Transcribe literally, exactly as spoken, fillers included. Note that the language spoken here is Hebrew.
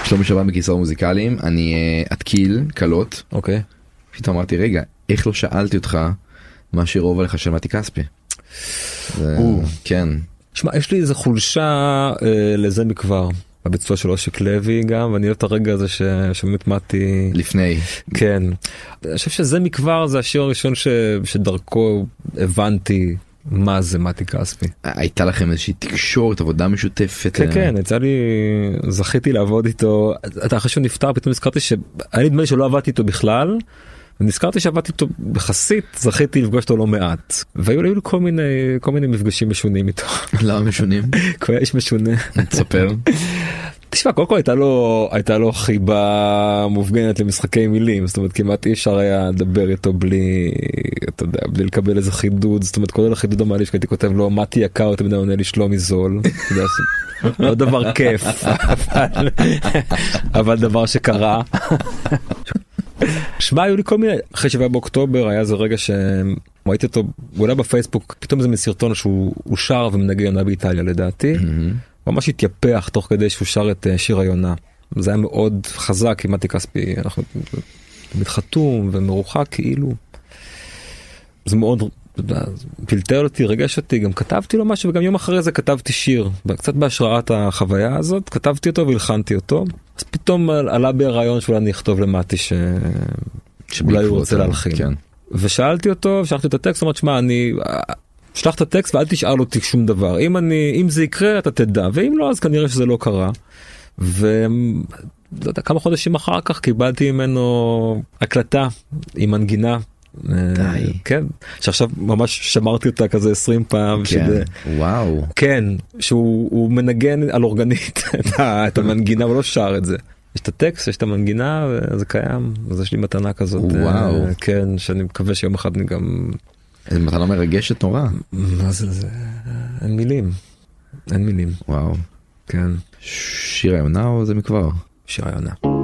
שלומי שבן בכיסאות מוזיקליים, אני אתקיל קלות. אוקיי. פתאום אמרתי, רגע, איך לא שאלתי אותך מה שרוב עליך של מתי כספי? כן. שמע, יש לי איזו חולשה לזה מכבר. הביצוע של אושיק לוי גם, ואני אוהב את הרגע הזה שבאמת מתי... לפני. כן. אני חושב שזה מכבר, זה השיר הראשון שדרכו הבנתי מה זה מתי כספי. הייתה לכם איזושהי תקשורת, עבודה משותפת? כן, כן, יצא לי, זכיתי לעבוד איתו. אתה אחרי שהוא נפטר, פתאום נזכרתי שאני נדמה לי שלא עבדתי איתו בכלל, ונזכרתי שעבדתי איתו בחסית, זכיתי לפגוש אותו לא מעט. והיו לי כל מיני, כל מיני מפגשים משונים איתו. למה משונים? כי הוא איש משונה. תספר. תשמע, קודם כל הייתה לו, הייתה לו חיבה מופגנת למשחקי מילים, זאת אומרת, כמעט אי אפשר היה לדבר איתו בלי, אתה יודע, בלי לקבל איזה חידוד, זאת אומרת, כולל החידוד המעליב, שהייתי כותב לו, מתי יקר, אתה יודע, עונה לי שלומי זול, אתה יודע, לא דבר כיף, אבל, אבל דבר שקרה. שמע, היו לי כל מיני, אחרי שבעה באוקטובר היה איזה רגע שראיתי אותו, אולי בפייסבוק, פתאום זה מסרטון שהוא שר ומנגן יונה באיטליה לדעתי, ממש התייפח תוך כדי שהוא שר את שיר היונה. זה היה מאוד חזק, עם מתי כספי, אנחנו תמיד חתום ומרוחק כאילו. זה מאוד פלטר אותי, רגש אותי, גם כתבתי לו משהו, וגם יום אחרי זה כתבתי שיר, קצת בהשראת החוויה הזאת, כתבתי אותו והלחנתי אותו, אז פתאום עלה בי הרעיון שאולי אני אכתוב למתי ש... שאולי הוא רוצה להלחין. כן. ושאלתי אותו, שלחתי את הטקסט, אמרתי, שמה, אני... שלח את הטקסט ואל תשאל אותי שום דבר. אם אני, אם זה יקרה, אתה תדע, ואם לא, אז כנראה שזה לא קרה. ו... לא יודע, כמה חודשים אחר כך קיבלתי ממנו הקלטה עם מנגינה. די. כן, שעכשיו ממש שמרתי אותה כזה עשרים פעם. כן, שזה... וואו. כן, שהוא מנגן על אורגנית את המנגינה, הוא לא שר את זה. יש את הטקסט, יש את המנגינה, וזה קיים. אז יש לי מתנה כזאת. וואו. כן, שאני מקווה שיום אחד אני גם... איזה מתנה מרגשת נורא. מה זה, זה... אין מילים. אין מילים. וואו. כן. שיר היונה או זה מכבר? שיר היונה.